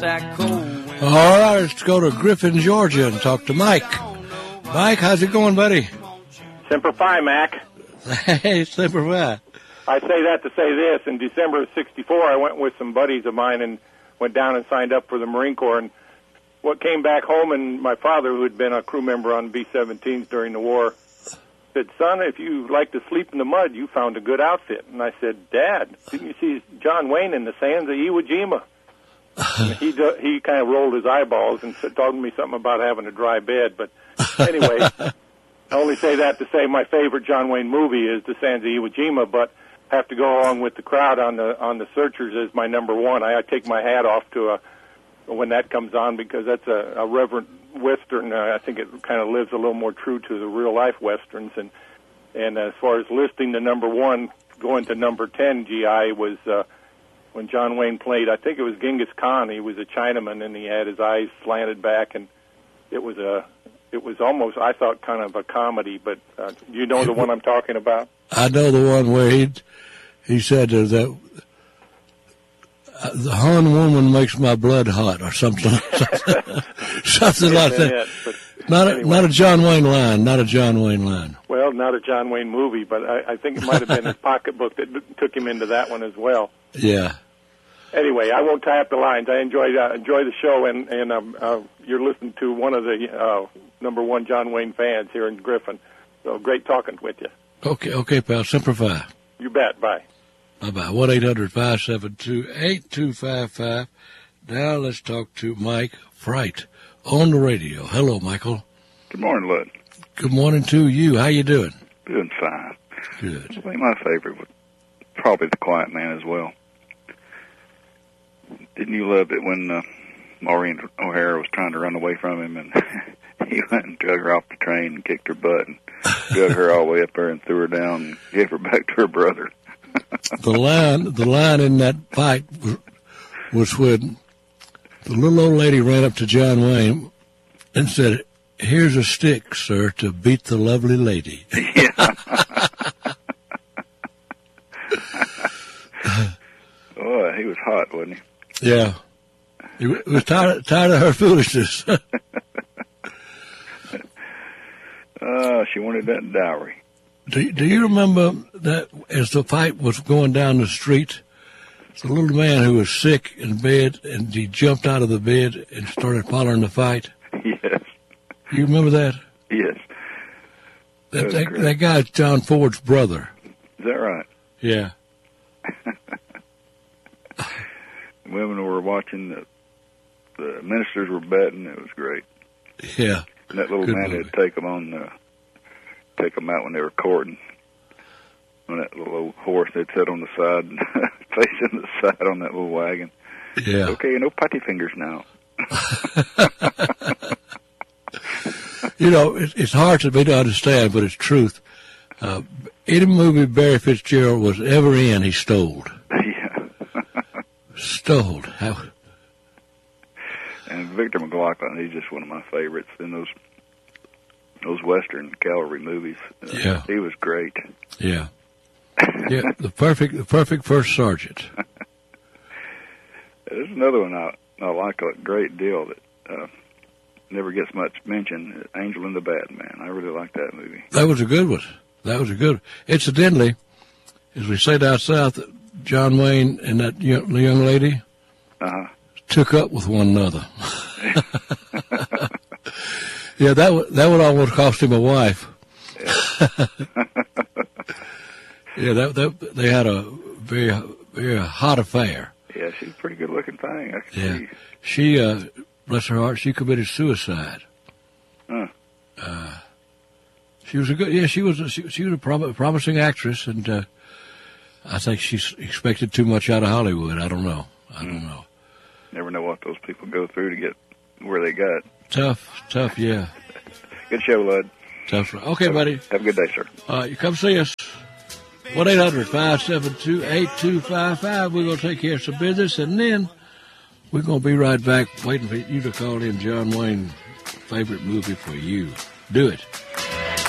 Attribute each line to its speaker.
Speaker 1: All right, let's go to Griffin, Georgia, and talk to Mike. Mike, how's it going, buddy?
Speaker 2: Semper Fi, Mac.
Speaker 1: Hey, Semper Fi.
Speaker 2: I say that to say this. In December of '64, I went with some buddies of mine and went down and signed up for the Marine Corps. And what came back home, and my father, who had been a crew member on B-17s during the war, said, "Son, if you like to sleep in the mud, you found a good outfit." And I said, "Dad, didn't you see John Wayne in the sands of Iwo Jima?" And he kind of rolled his eyeballs and told me something about having a dry bed. But anyway, I only say that to say my favorite John Wayne movie is The Sands of Iwo Jima, but have to go along with the crowd on the Searchers as my number one. I take my hat off to when that comes on, because that's a reverent Western. I think it kind of lives a little more true to the real life Westerns. And as far as listing the number one, going to number 10, GI was when John Wayne played, I think it was Genghis Khan. He was a Chinaman, and he had his eyes slanted back, and it was almost, I thought, kind of a comedy. But you know the one I'm talking about?
Speaker 1: I know the one where he said that the Han woman makes my blood hot, or something, something like that. Not a John Wayne line. Not a John Wayne line.
Speaker 2: Well, not a John Wayne movie, but I think it might have been his pocketbook that took him into that one as well.
Speaker 1: Yeah.
Speaker 2: Anyway, I won't tie up the lines. I enjoy the show, and you're listening to one of the number one John Wayne fans here in Griffin. So great talking with you.
Speaker 1: Okay, pal. Semper Fi.
Speaker 2: You bet. Bye.
Speaker 1: Bye-bye. 1-800-572-8255. Now let's talk to Mike Fright on the radio. Hello, Michael.
Speaker 3: Good morning, Lud.
Speaker 1: Good morning to you. How you doing?
Speaker 3: Doing fine.
Speaker 1: Good.
Speaker 3: I think my favorite was probably The Quiet Man as well. Didn't you love it when Maureen O'Hara was trying to run away from him, and he went and drug her off the train and kicked her butt and drug her all the way up there and threw her down and gave her back to her brother?
Speaker 1: The line in that fight was when the little old lady ran up to John Wayne and said, "Here's a stick, sir, to beat the lovely lady."
Speaker 3: Yeah. Boy, he was hot, wasn't he?
Speaker 1: Yeah. He was tired of her foolishness.
Speaker 3: She wanted that dowry.
Speaker 1: Do you remember that as the fight was going down the street, the little man who was sick in bed, and he jumped out of the bed and started following the fight?
Speaker 3: Yes.
Speaker 1: You remember that?
Speaker 3: Yes.
Speaker 1: That guy's John Ford's brother.
Speaker 3: Is that right?
Speaker 1: Yeah.
Speaker 3: Women were watching, the ministers were betting. It was great.
Speaker 1: Yeah.
Speaker 3: And that little man had to take them out when they were courting. On that little old horse they'd sit on the side, facing the side on that little wagon.
Speaker 1: Yeah.
Speaker 3: Okay, no putty fingers now.
Speaker 1: It's hard for me to understand, but it's truth. Any movie Barry Fitzgerald was ever in, he stole.
Speaker 3: Yeah.
Speaker 1: Stole.
Speaker 3: And Victor McLaughlin, he's just one of my favorites in those Western cavalry movies.
Speaker 1: Yeah.
Speaker 3: He was great.
Speaker 1: Yeah. Yeah, the perfect first sergeant.
Speaker 3: There's another one I like a great deal that never gets much mention, Angel and the Bad Man. I really like that movie.
Speaker 1: That was a good one. Incidentally, as we say down south, John Wayne and that young lady took up with one another. Yeah, that would almost cost him a wife. Yeah, they had a very, very hot affair.
Speaker 3: Yeah, she's a pretty good-looking thing. I can see.
Speaker 1: She, bless her heart, she committed suicide.
Speaker 3: Huh.
Speaker 1: She was she was a promising actress, and I think she expected too much out of Hollywood. I don't know.
Speaker 3: Never know what those people go through to get where they got.
Speaker 1: Tough, yeah.
Speaker 3: Good show, Lud.
Speaker 1: Tough. Okay, buddy.
Speaker 3: Have a good day, sir.
Speaker 1: You come see us. 1-800-572-8255. We're going to take care of some business, and then we're going to be right back waiting for you to call in John Wayne's favorite movie for you. Do it.